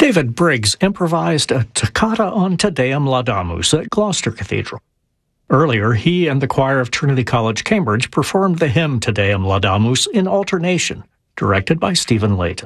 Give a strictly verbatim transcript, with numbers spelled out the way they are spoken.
David Briggs improvised a toccata on Te Deum Laudamus at Gloucester Cathedral. Earlier, he and the choir of Trinity College, Cambridge, performed the hymn Te Deum Laudamus in alternation, directed by Stephen Layton.